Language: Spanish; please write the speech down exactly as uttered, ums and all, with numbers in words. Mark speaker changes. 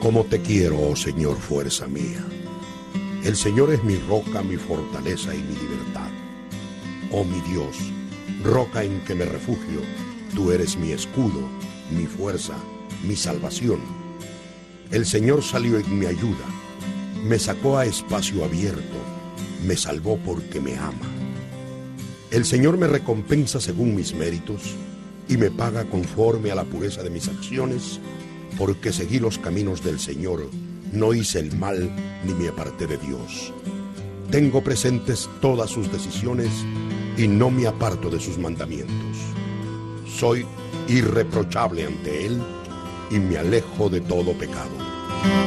Speaker 1: Cómo te quiero, oh Señor, fuerza mía. El Señor es mi roca, mi fortaleza y mi libertad. Oh mi Dios, roca en que me refugio, tú eres mi escudo, mi fuerza, mi salvación. El Señor salió en mi ayuda, me sacó a espacio abierto, me salvó porque me ama. El Señor me recompensa según mis méritos y me paga conforme a la pureza de mis acciones, porque seguí los caminos del Señor, no hice el mal ni me aparté de Dios. Tengo presentes todas sus decisiones y no me aparto de sus mandamientos. Soy irreprochable ante Él y me alejo de todo pecado.